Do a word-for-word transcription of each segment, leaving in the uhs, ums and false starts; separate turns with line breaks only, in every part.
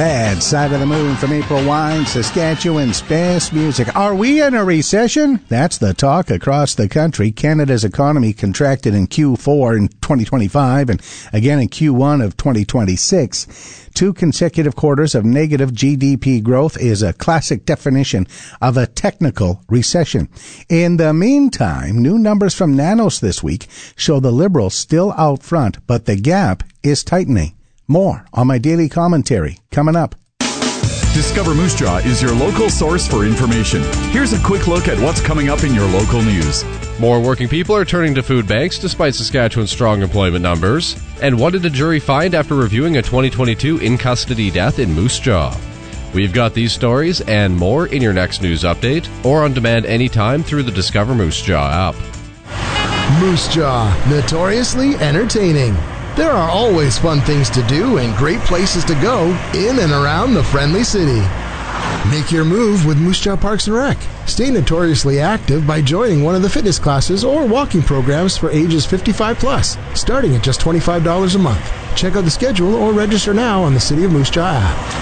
Bad Side of the Moon from April Wine, Saskatchewan's best music. Are we in a recession? That's the talk across the country. Canada's economy contracted in Q four in twenty twenty-five and again in Q one of twenty twenty-six. Two consecutive quarters of negative G D P growth is a classic definition of a technical recession. In the meantime, new numbers from Nanos this week show the Liberals still out front, but the gap is tightening. More on my daily commentary coming up.
Discover Moose Jaw is your local source for information. Here's a quick look at what's coming up in your local news.
More working people are turning to food banks despite Saskatchewan's strong employment numbers. And what did a jury find after reviewing a twenty twenty-two in-custody death in Moose Jaw? We've got these stories and more in your next news update or on demand anytime through the Discover Moose Jaw app.
Moose Jaw, notoriously entertaining. There are always fun things to do and great places to go in and around the friendly city. Make your move with Moose Jaw Parks and Rec. Stay notoriously active by joining one of the fitness classes or walking programs for ages fifty-five plus, starting at just twenty-five dollars a month. Check out the schedule or register now on the City of Moose Jaw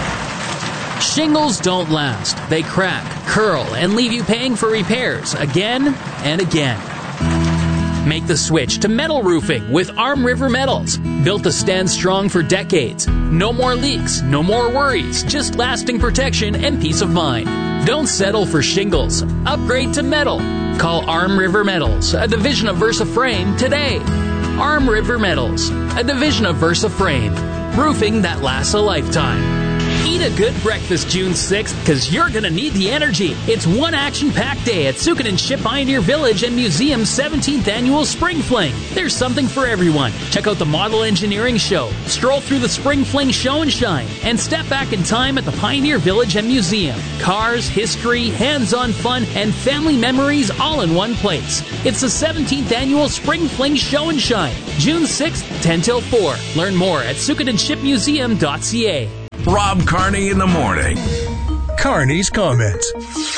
app.
Shingles don't last. They crack, curl, and leave you paying for repairs again and again. Make the switch to metal roofing with Arm River Metals. Built to stand strong for decades. No more leaks, no more worries, just lasting protection and peace of mind. Don't settle for shingles. Upgrade to metal. Call Arm River Metals, a division of Versa Frame, today. Arm River Metals, a division of Versa Frame. Roofing that lasts a lifetime. Eat a good breakfast June sixth, because you're going to need the energy. It's one action-packed day at Sukin and Ship Pioneer Village and Museum's seventeenth Annual Spring Fling. There's something for everyone. Check out the Model Engineering Show, stroll through the Spring Fling Show and Shine, and step back in time at the Pioneer Village and Museum. Cars, history, hands-on fun, and family memories all in one place. It's the seventeenth Annual Spring Fling Show and Shine, June sixth, ten till four. Learn more at sukin and ship museum dot c a.
Rob Carney in the morning. Carney's Comments.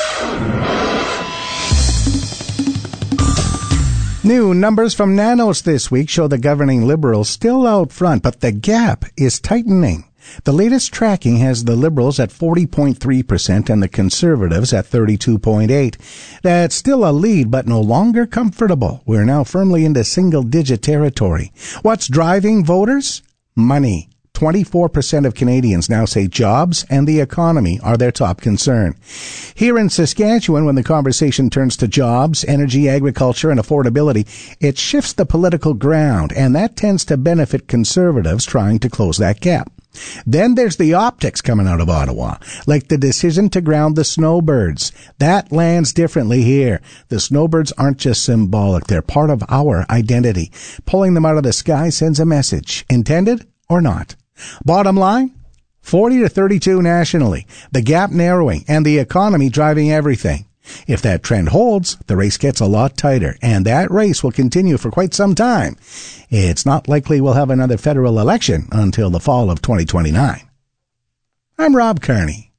New numbers from Nanos this week show the governing Liberals still out front, but the gap is tightening. The latest tracking has the Liberals at forty point three percent and the Conservatives at thirty-two point eight. That's still a lead, but no longer comfortable. We're now firmly into single-digit territory. What's driving voters? Money. twenty-four percent of Canadians now say jobs and the economy are their top concern. Here in Saskatchewan, when the conversation turns to jobs, energy, agriculture, and affordability, it shifts the political ground, and that tends to benefit Conservatives trying to close that gap. Then there's the optics coming out of Ottawa, like the decision to ground the snowbirds. That lands differently here. The snowbirds aren't just symbolic, they're part of our identity. Pulling them out of the sky sends a message, intended or not. Bottom line, forty to thirty-two nationally, the gap narrowing, and the economy driving everything. If that trend holds, the race gets a lot tighter, and that race will continue for quite some time. It's not likely we'll have another federal election until the fall of twenty twenty-nine. I'm Rob Carney.